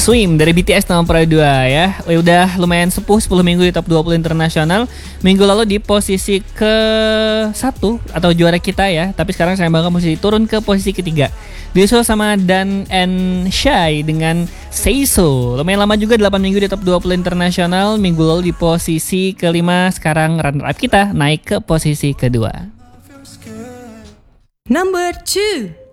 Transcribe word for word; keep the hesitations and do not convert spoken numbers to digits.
Swim dari B T S nomor dua ya. Udah lumayan sepuh, sepuluh minggu di top dua puluh internasional. Minggu lalu di posisi ke satu atau juara kita ya. Tapi sekarang sayang banget musisi turun ke posisi ketiga. Disusul sama Dan and Shy dengan Say So. Lumayan lama juga, delapan minggu di top dua puluh internasional. Minggu lalu di posisi kelima. Sekarang runner up kita naik ke posisi kedua. Number two.